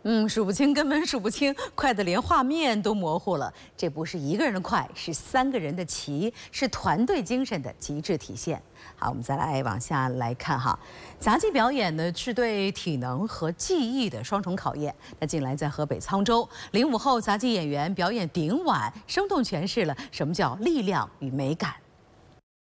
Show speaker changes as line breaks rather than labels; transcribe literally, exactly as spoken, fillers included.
嗯，数不清，根本数不清，快得连画面都模糊了。这不是一个人的快，是三个人的齐，是团队精神的极致体现。好，我们再来往下来看哈，杂技表演呢是对体能和技艺的双重考验。那近来在河北沧州，零五后杂技演员表演顶碗，生动诠释了什么叫力量与美感。